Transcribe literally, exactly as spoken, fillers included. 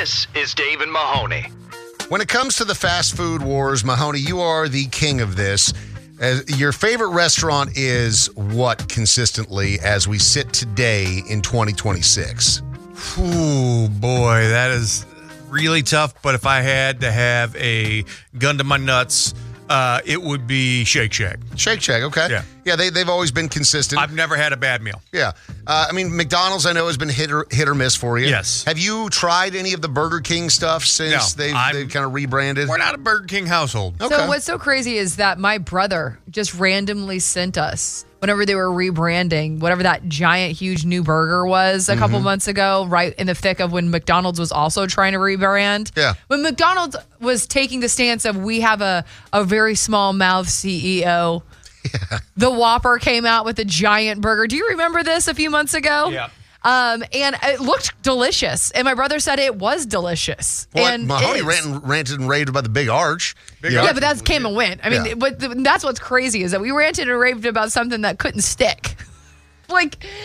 This is Dave and Mahoney. When it comes to the fast food wars, Mahoney, you are the king of this. Uh, your favorite restaurant is what consistently as we sit today in twenty twenty-six? Ooh, boy, that is really tough. But if I had to have a gun to my nuts, uh, it would be Shake Shack. Shake Shack, okay. Yeah. Yeah, they, they've always been consistent. I've never had a bad meal. Yeah. Uh, I mean, McDonald's, I know, has been hit or, hit or miss for you. Yes. Have you tried any of the Burger King stuff since No, they've, I'm- they've kind of rebranded? We're not a Burger King household. Okay. So what's so crazy is that my brother just randomly sent us, whenever they were rebranding, whatever that giant, huge new burger was a Mm-hmm. couple months ago, right in the thick of when McDonald's was also trying to rebrand. Yeah. When McDonald's was taking the stance of we have a, a very small mouth C E O. Yeah. The Whopper came out with a giant burger. Do you remember this a few months ago? Yeah. Um, and it looked delicious. And my brother said it was delicious. Well, and Mahoney is. ranted, ranted and raved about the Big Arch. Big You know? Yeah, but that came and went. I mean, Yeah. but that's what's crazy is that we ranted and raved about something that couldn't stick. Like,